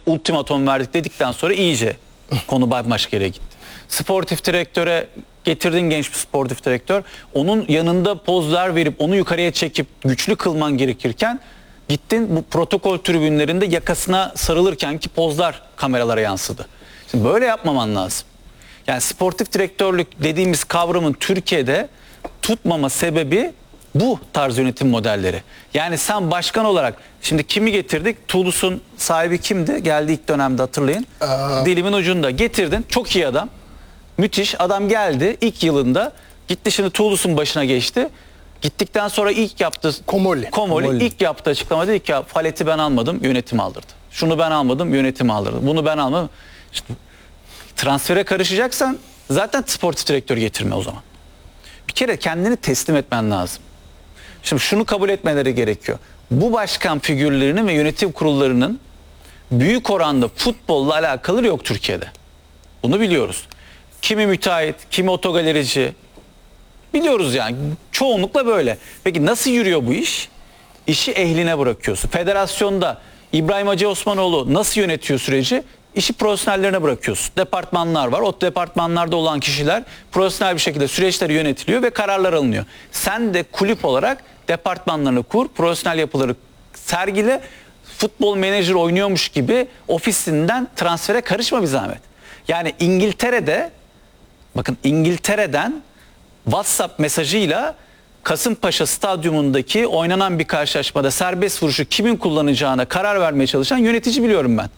ultimatom verdik dedikten sonra iyice konu bambaşka yere gitti. Sportif direktöre getirdin, genç bir sportif direktör. Onun yanında pozlar verip onu yukarıya çekip güçlü kılman gerekirken gittin bu protokol tribünlerinde yakasına sarılırken ki pozlar kameralara yansıdı. Şimdi böyle yapmaman lazım. Yani sportif direktörlük dediğimiz kavramın Türkiye'de tutmama sebebi bu tarz yönetim modelleri. Yani sen başkan olarak şimdi kimi getirdik? Toulouse'un sahibi kimdi? Geldi ilk dönemde, hatırlayın. Dilimin ucunda getirdin. Çok iyi adam. Müthiş adam geldi ilk yılında. Gitti şimdi Toulouse'un başına geçti. Gittikten sonra ilk yaptığı Komoli ilk yaptığı açıklamada dedi ki Falet'i ben almadım, yönetim aldırdı. Şunu ben almadım, yönetim aldırdı. Bunu ben almadım. İşte, transfere karışacaksan zaten sportif direktör getirme o zaman. Bir kere kendini teslim etmen lazım. Şimdi şunu kabul etmeleri gerekiyor. Bu başkan figürlerinin ve yönetim kurullarının büyük oranda futbolla alakaları yok Türkiye'de. Bunu biliyoruz. Kimi müteahhit, kimi otogalerici. Biliyoruz yani. Çoğunlukla böyle. Peki nasıl yürüyor bu iş? İşi ehline bırakıyorsun. Federasyonda İbrahim Hacı Osmanoğlu nasıl yönetiyor süreci? İşi profesyonellerine bırakıyorsun. Departmanlar var. O departmanlarda olan kişiler profesyonel bir şekilde süreçleri yönetiliyor ve kararlar alınıyor. Sen de kulüp olarak departmanlarını kur, profesyonel yapıları sergile, futbol menajer oynuyormuş gibi ofisinden transfere karışma bir zahmet. Yani İngiltere'de, bakın İngiltere'den WhatsApp mesajıyla Kasımpaşa stadyumundaki oynanan bir karşılaşmada serbest vuruşu kimin kullanacağına karar vermeye çalışan yönetici biliyorum ben.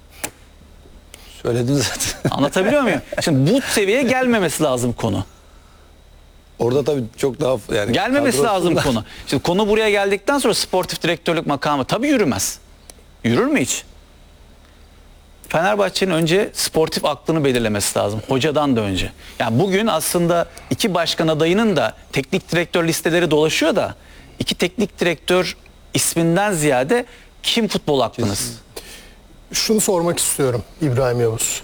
Söyledin zaten. Anlatabiliyor muyum? Şimdi bu seviyeye gelmemesi lazım konu. Orada tabii çok daha yani gelmemesi lazım konu. Şimdi konu buraya geldikten sonra sportif direktörlük makamı tabii yürümez. Yürür mü hiç? Fenerbahçe'nin önce sportif aklını belirlemesi lazım. Hocadan da önce. Yani bugün aslında iki başkan adayının da teknik direktör listeleri dolaşıyor da iki teknik direktör isminden ziyade kim futbol aklınız? Şunu sormak istiyorum İbrahim Yavuz.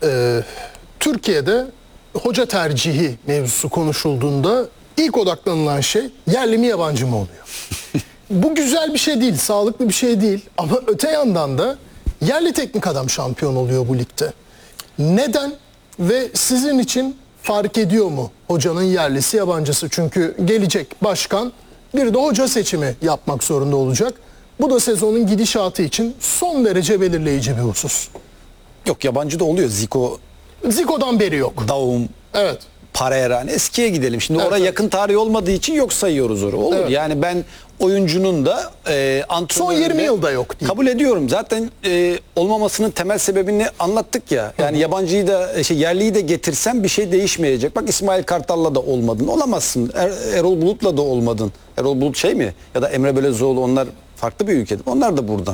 Türkiye'de hoca tercihi mevzusu konuşulduğunda ilk odaklanılan şey yerli mi yabancı mı oluyor? Bu güzel bir şey değil, sağlıklı bir şey değil. Ama öte yandan da yerli teknik adam şampiyon oluyor bu ligde. Neden ve sizin için fark ediyor mu hocanın yerlisi yabancısı? Çünkü gelecek başkan bir de hoca seçimi yapmak zorunda olacak. Bu da sezonun gidişatı için son derece belirleyici bir husus. Yok, yabancı da oluyor. Zico'dan beri yok. Daum, evet. Pereira, eskiye gidelim. Şimdi oraya yakın tarih olmadığı için yok sayıyoruz orayı. Olur. Evet. Yani ben oyuncunun da son 20 yılda yok değil. Kabul ediyorum. Zaten olmamasının temel sebebini anlattık ya. Yani yabancıyı da yerliyi de getirsen bir şey değişmeyecek. Bak İsmail Kartal'la da olmadın. Olamazsın. Erol Bulut'la da olmadın. Erol Bulut mi? Ya da Emre Belözoğlu, onlar farklı bir ülkede. Onlar da buradan.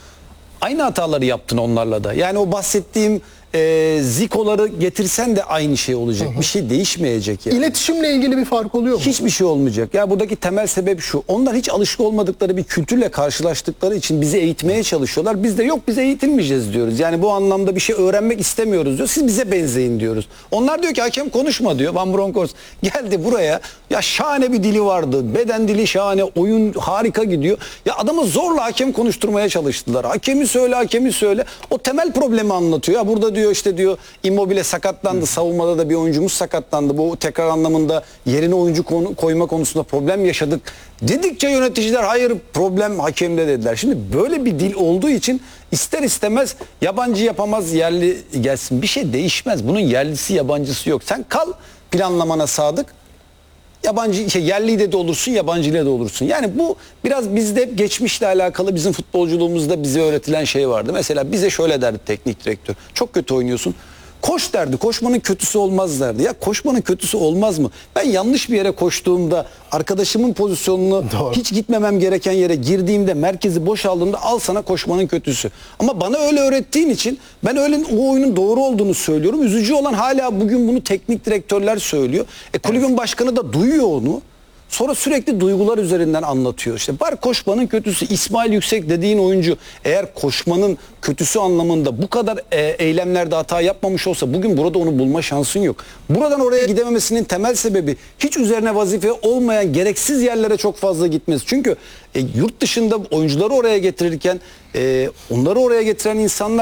Aynı hataları yaptın onlarla da. Yani o bahsettiğim Zico'ları getirsen de aynı şey olacak. Bir şey değişmeyecek yani. İletişimle ilgili bir fark oluyor mu? Hiçbir şey olmayacak. Ya buradaki temel sebep şu. Onlar hiç alışık olmadıkları bir kültürle karşılaştıkları için bizi eğitmeye çalışıyorlar. Biz de yok, biz eğitilmeyeceğiz diyoruz. Yani bu anlamda bir şey öğrenmek istemiyoruz diyor. Siz bize benzeyin diyoruz. Onlar diyor ki hakem konuşma diyor. Van Bronckhorst geldi buraya. Ya şahane bir dili vardı. Beden dili şahane. Oyun harika gidiyor. Ya adamı zorla hakem konuşturmaya çalıştılar. Hakemi söyle, hakemi söyle. O temel problemi anlatıyor. Ya burada diyor işte diyor Immobile sakatlandı. Savunmada da bir oyuncumuz sakatlandı. Bu tekrar anlamında yerine oyuncu koyma konusunda problem yaşadık. Dedikçe yöneticiler hayır problem hakemde dediler. Şimdi böyle bir dil olduğu için ister istemez yabancı yapamaz, yerli gelsin. Bir şey değişmez. Bunun yerlisi yabancısı yok. Sen kal planlamana sadık. Yabancı yerliyle de olursun, yabancıyla da olursun. Yani bu biraz bizde hep geçmişle alakalı, bizim futbolculuğumuzda bize öğretilen şey vardı. Mesela bize şöyle derdi teknik direktör. Çok kötü oynuyorsun. Koş derdi. Koşmanın kötüsü olmaz derdi. Ya koşmanın kötüsü olmaz mı? Ben yanlış bir yere koştuğumda, arkadaşımın pozisyonunu hiç gitmemem gereken yere girdiğimde, merkezi boşaldığımda al sana koşmanın kötüsü. Ama bana öyle öğrettiğin için ben öyle o oyunun doğru olduğunu söylüyorum. Üzücü olan hala bugün bunu teknik direktörler söylüyor. Kulübün başkanı da duyuyor onu. Sonra sürekli duygular üzerinden anlatıyor. İşte var koşmanın kötüsü. İsmail Yüksek dediğin oyuncu eğer koşmanın kötüsü anlamında bu kadar eylemlerde hata yapmamış olsa bugün burada onu bulma şansın yok. Buradan oraya gidememesinin temel sebebi hiç üzerine vazife olmayan gereksiz yerlere çok fazla gitmesi. Çünkü yurt dışında oyuncuları oraya getirirken onları oraya getiren insanlar